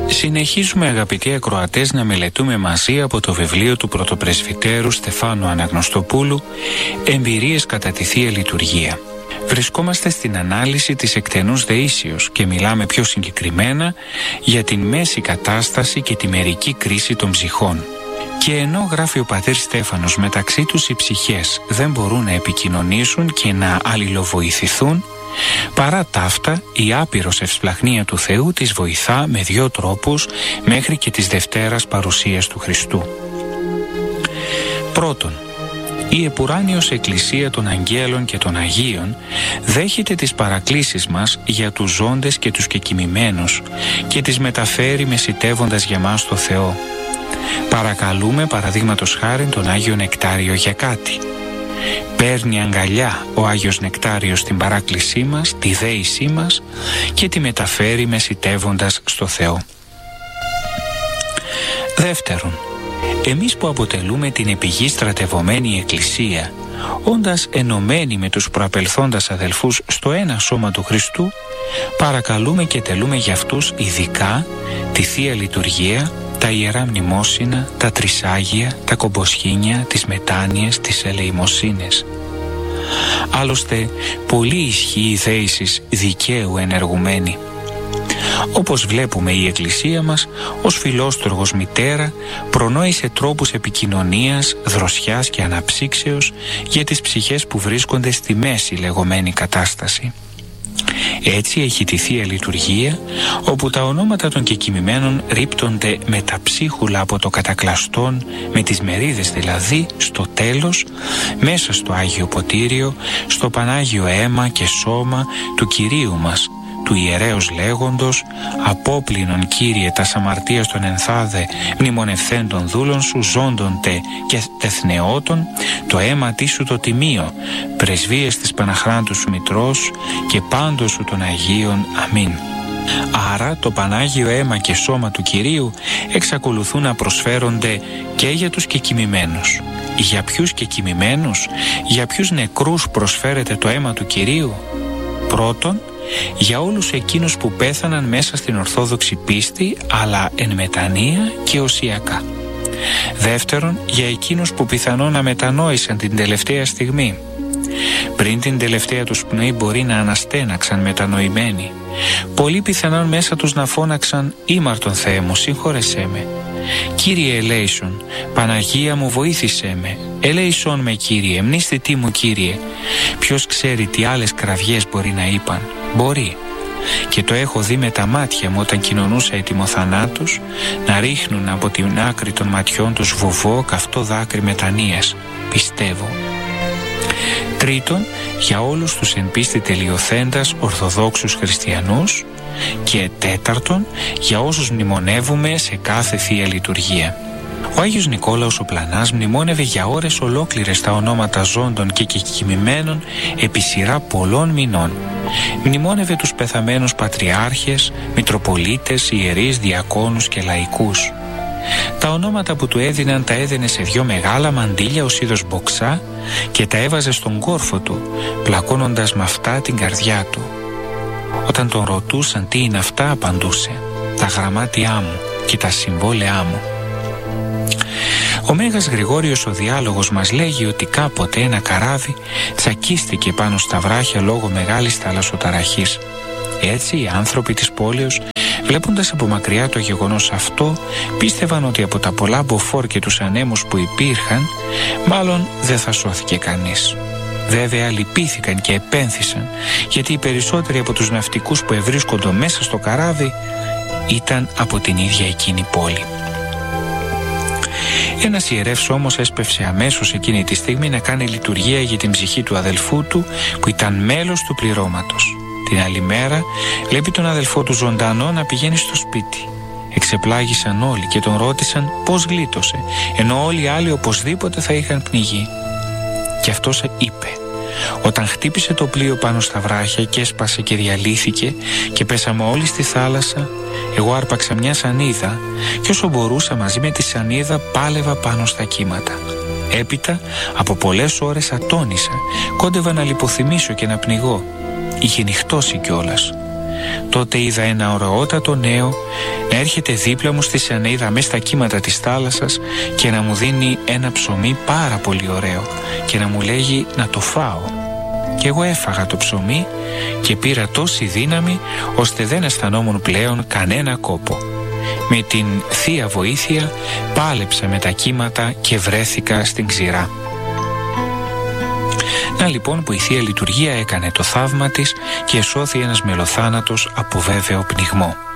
Συνεχίζουμε, αγαπητοί ακροατές, να μελετούμε μαζί από το βιβλίο του πρωτοπρεσβυτέρου Στεφάνου Αναγνωστοπούλου «Εμπειρίες κατά τη Θεία Λειτουργία». Βρισκόμαστε στην ανάλυση της εκτενούς δεήσεως και μιλάμε πιο συγκεκριμένα για την μέση κατάσταση και τη μερική κρίση των ψυχών. Και ενώ, γράφει ο πατήρ Στέφανος, μεταξύ τους οι ψυχές δεν μπορούν να επικοινωνήσουν και να αλληλοβοηθηθούν, παρά ταύτα η άπειρος ευσπλαχνία του Θεού τις βοηθά με 2 τρόπους μέχρι και της Δευτέρας παρουσίας του Χριστού. Πρώτον, η επουράνιος Εκκλησία των Αγγέλων και των Αγίων δέχεται τις παρακλήσεις μας για τους ζώντες και τους κεκοιμημένους και τις μεταφέρει μεσιτεύοντας για μας το Θεό. Παρακαλούμε, παραδείγματος χάριν, τον Άγιο Νεκτάριο για κάτι. Παίρνει αγκαλιά ο Άγιος Νεκτάριος την παράκλησή μας, τη δέησή μας και τη μεταφέρει μεσιτεύοντας στο Θεό. Δεύτερον, εμείς που αποτελούμε την επιγή στρατευωμένη Εκκλησία, όντας ενωμένοι με τους προαπελθόντας αδελφούς στο ένα σώμα του Χριστού, παρακαλούμε και τελούμε για αυτούς ειδικά τη Θεία Λειτουργία, τα Ιερά Μνημόσυνα, τα Τρισάγια, τα Κομποσχήνια, τις Μετάνοιες, τις Ελεημοσύνες. Άλλωστε, πολύ ισχύει η δέησης δικαίου ενεργουμένη. Όπως βλέπουμε, η Εκκλησία μας, ως φιλόστοργος μητέρα, προνόησε τρόπους επικοινωνίας, δροσιάς και αναψύξεως για τις ψυχές που βρίσκονται στη μέση λεγόμενη κατάσταση. Έτσι έχει τη Θεία Λειτουργία, όπου τα ονόματα των κεκοιμημένων ρίπτονται με τα ψίχουλα από το κατακλαστόν, με τις μερίδες δηλαδή, στο τέλος, μέσα στο Άγιο Ποτήριο, στο Πανάγιο αίμα και σώμα του Κυρίου μας, του ιερέως λέγοντος «Απόπλυνον, Κύριε, τας αμαρτίας των ενθάδε, μνημονευθέντων δούλων σου, ζώντων τε και τεθνεώτων, το αίμα σου το τιμίο, πρεσβείες της Παναχράντου σου Μητρός και πάντως σου των Αγίων. Αμήν». Άρα το Πανάγιο αίμα και σώμα του Κυρίου εξακολουθούν να προσφέρονται και για τους κεκοιμημένους. Για ποιους κεκοιμημένους, για ποιους νεκρούς προσφέρεται το αίμα του Κυρίου? Πρώτον, για όλους εκείνους που πέθαναν μέσα στην Ορθόδοξη πίστη, αλλά εν μετανία και οσιακά. Δεύτερον, για εκείνους που πιθανόν να μετανόησαν την τελευταία στιγμή. Πριν την τελευταία τους πνοή μπορεί να αναστέναξαν μετανοημένοι. Πολλοί πιθανόν μέσα τους να φώναξαν «Ήμαρτον Θεέ μου, συγχώρεσέ με». «Κύριε ελέησον, Παναγία μου βοήθησέ με». «Ελέησον με, Κύριε, μνήστητή μου, Κύριε». Ποιος ξέρει τι άλλες κραυγές μπορεί να είπαν? Μπορεί. Και το έχω δει με τα μάτια μου όταν κοινωνούσα ετοιμοθανάτους να ρίχνουν από την άκρη των ματιών τους βοβό καυτό δάκρυ μετανοίας. Πιστεύω. Τρίτον, για όλους τους εν πίστη τελειοθέντας Ορθοδόξους Χριστιανούς. Και τέταρτον, για όσους μνημονεύουμε σε κάθε Θεία Λειτουργία. Ο Άγιος Νικόλαος ο Πλανάς μνημόνευε για ώρες ολόκληρες τα ονόματα ζώντων και κεκοιμημένων επί σειρά πολλών μηνών. Μνημόνευε τους πεθαμένους πατριάρχες, μητροπολίτες, ιερείς, διακόνους και λαϊκούς. Τα ονόματα που του έδιναν τα έδαινε σε 2 μεγάλα μαντίλια ως είδος μποξά και τα έβαζε στον κόρφο του, πλακώνοντας με αυτά την καρδιά του. Όταν τον ρωτούσαν τι είναι αυτά, απαντούσε «Τα γραμμάτια μου και τα συμβόλαιά μου». Ο Μέγας Γρηγόριος ο Διάλογος μας λέγει ότι κάποτε ένα καράβι τσακίστηκε πάνω στα βράχια λόγω μεγάλης θαλασσοταραχής. Έτσι οι άνθρωποι της πόλεως, βλέποντας από μακριά το γεγονός αυτό, πίστευαν ότι από τα πολλά μποφόρ και τους ανέμους που υπήρχαν, μάλλον δεν θα σώθηκε κανείς. Βέβαια λυπήθηκαν και επένθησαν, γιατί οι περισσότεροι από τους ναυτικούς που ευρίσκονται μέσα στο καράβι ήταν από την ίδια εκείνη πόλη. Ένας ιερεύς όμως έσπευσε αμέσως εκείνη τη στιγμή να κάνει λειτουργία για την ψυχή του αδελφού του που ήταν μέλος του πληρώματος. Την άλλη μέρα βλέπει τον αδελφό του ζωντανό να πηγαίνει στο σπίτι. Εξεπλάγησαν όλοι και τον ρώτησαν πώς γλίτωσε, ενώ όλοι οι άλλοι οπωσδήποτε θα είχαν πνιγεί. Και αυτός είπε: «Όταν χτύπησε το πλοίο πάνω στα βράχια και έσπασε και διαλύθηκε και πέσαμε όλοι στη θάλασσα, εγώ άρπαξα μια σανίδα και όσο μπορούσα μαζί με τη σανίδα πάλευα πάνω στα κύματα. Έπειτα από πολλές ώρες ατώνησα, κόντευα να λιποθυμήσω και να πνιγώ. Είχε νυχτώσει κιόλας. τότε είδα ένα ωραιότατο νέο να έρχεται δίπλα μου στη σανίδα μέσα στα κύματα της θάλασσας και να μου δίνει ένα ψωμί πάρα πολύ ωραίο και να μου λέγει να το φάω. Και εγώ έφαγα το ψωμί και πήρα τόση δύναμη ώστε δεν αισθανόμουν πλέον κανένα κόπο. Με την Θεία βοήθεια πάλεψα με τα κύματα και βρέθηκα στην ξηρά. Να λοιπόν που η Θεία Λειτουργία έκανε το θαύμα της και εσώθη ένας μελοθάνατος από βέβαιο πνιγμό.